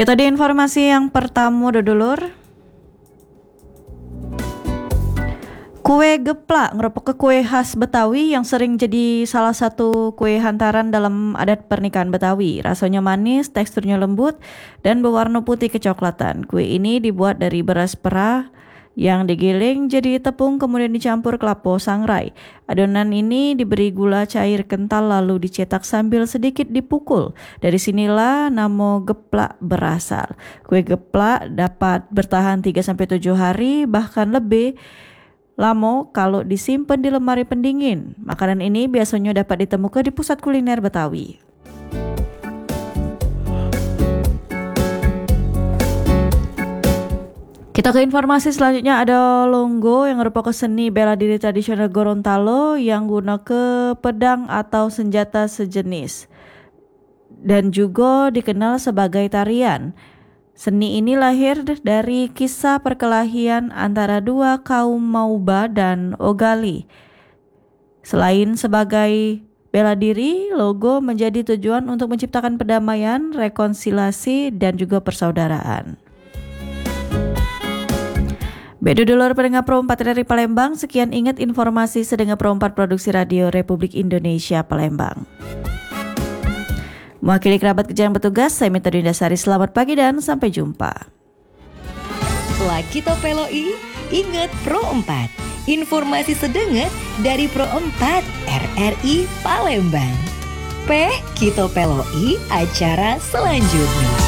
Kita di informasi yang pertama dulur. Kue geplak merupakan kue khas Betawi yang sering jadi salah satu kue hantaran dalam adat pernikahan Betawi. Rasanya manis, teksturnya lembut, dan berwarna putih kecoklatan. Kue ini dibuat dari beras perah yang digiling jadi tepung kemudian dicampur kelapa sangrai. Adonan ini diberi gula cair kental lalu dicetak sambil sedikit dipukul. Dari sinilah nama geplak berasal. Kue geplak dapat bertahan 3-7 hari bahkan lebih lama kalau disimpan di lemari pendingin. Makanan ini biasanya dapat ditemukan di pusat kuliner Betawi. Kita ke informasi selanjutnya, ada longgo yang merupakan seni bela diri tradisional Gorontalo yang guna ke pedang atau senjata sejenis dan juga dikenal sebagai tarian. Seni ini lahir dari kisah perkelahian antara dua kaum Mauba dan Ogali. Selain sebagai bela diri, logo menjadi tujuan untuk menciptakan perdamaian, rekonsiliasi, dan juga persaudaraan. Bedo dulur pendengar Pro 4 dari Palembang, sekian ingat informasi sedengar Pro 4 Produksi Radio Republik Indonesia Palembang. Mewakili kerabat kerja yang bertugas, saya Mita Dindasari, selamat pagi dan sampai jumpa. Lagi Topeloi, ingat Pro 4. Informasi sedengar dari Pro 4 RRI Palembang. Kita Peloi acara selanjutnya.